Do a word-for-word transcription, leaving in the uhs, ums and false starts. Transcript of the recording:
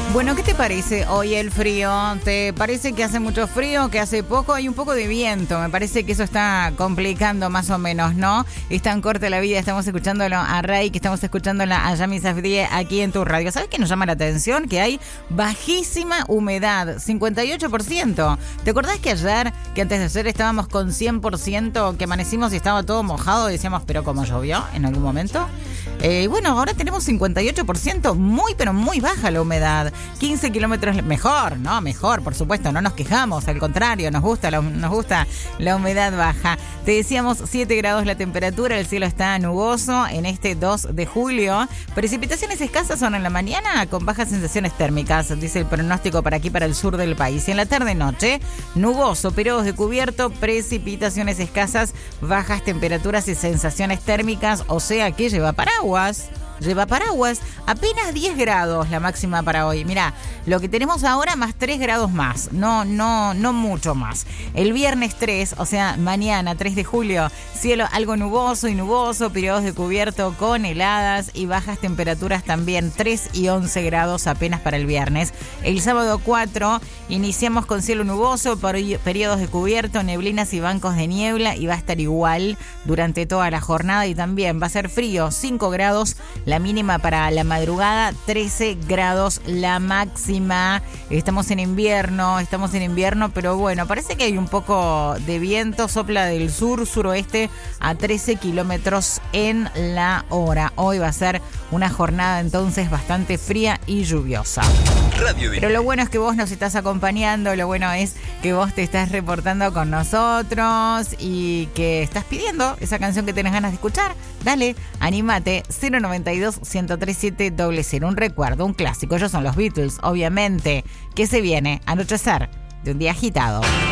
Bueno, ¿qué te parece hoy el frío? ¿Te parece que hace mucho frío, que hace poco? Hay un poco de viento, me parece que eso está complicando más o menos, ¿no? Es tan corta la vida, estamos escuchándolo a Rey, que estamos escuchándola a Yami Safdie aquí en tu radio. ¿Sabes qué nos llama la atención? Que hay bajísima humedad, cincuenta y ocho por ciento. ¿Te acordás que ayer, que antes de ayer estábamos con cien por ciento, que amanecimos y estaba todo mojado y decíamos, pero ¿cómo llovió en algún momento? Eh, bueno, ahora tenemos cincuenta y ocho por ciento, muy pero muy baja la humedad. quince kilómetros, mejor, ¿no? Mejor, por supuesto, no nos quejamos, al contrario, nos gusta la, nos gusta la humedad baja. Te decíamos siete grados la temperatura, el cielo está nuboso en este dos de julio. Precipitaciones escasas son en la mañana con bajas sensaciones térmicas, dice el pronóstico para aquí, para el sur del país. Y en la tarde-noche, nuboso, periodos de cubierto, precipitaciones escasas, bajas temperaturas y sensaciones térmicas, o sea que lleva paraguas. Lleva paraguas, apenas diez grados la máxima para hoy. Mirá, lo que tenemos ahora más tres grados más, no, no, no mucho más. El viernes tres, o sea, mañana tres de julio, cielo algo nuboso y nuboso, periodos de cubierto con heladas y bajas temperaturas también, tres y once grados apenas para el viernes. El sábado cuatro, iniciamos con cielo nuboso, periodos de cubierto, neblinas y bancos de niebla, y va a estar igual durante toda la jornada, y también va a ser frío, cinco grados. La mínima para la madrugada, trece grados la máxima. Estamos en invierno, estamos en invierno, pero bueno, parece que hay un poco de viento, sopla del sur, suroeste a trece kilómetros en la hora. Hoy va a ser una jornada entonces bastante fría y lluviosa. Radio Pero lo bueno es que vos nos estás acompañando, lo bueno es que vos te estás reportando con nosotros y que estás pidiendo esa canción que tenés ganas de escuchar. Dale, anímate, cero noventa y dos, ciento tres siete cero cero. Un recuerdo, un clásico, ellos son los Beatles, obviamente. ¿Qué se viene? Anochecer de un día agitado.